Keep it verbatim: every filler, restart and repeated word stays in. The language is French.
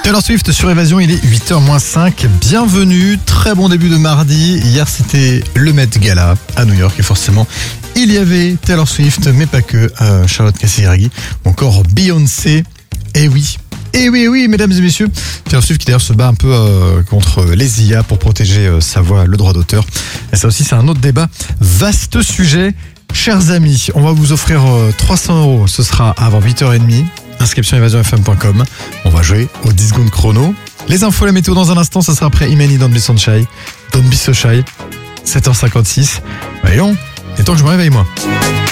Taylor Swift sur Évasion, il est huit heures moins cinq. Bienvenue, très bon début de mardi. Hier, c'était le Met Gala à New York et forcément, il y avait Taylor Swift, mais pas que, euh, Charlotte Casiraghi, encore Beyoncé. Et oui, et oui, oui, mesdames et messieurs, Taylor Swift qui d'ailleurs se bat un peu euh, contre les I A pour protéger euh, sa voix, le droit d'auteur. Et ça aussi, c'est un autre débat. Vaste sujet. Chers amis, on va vous offrir euh, trois cents euros. Ce sera avant huit heures trente. Inscription évasion f m point com. On va jouer au dix secondes chrono. Les infos, la météo dans un instant, ça sera après Imani Don't Be So Shy. Don't Be So Shy. sept heures cinquante-six. Voyons, il est temps que je me réveille moi.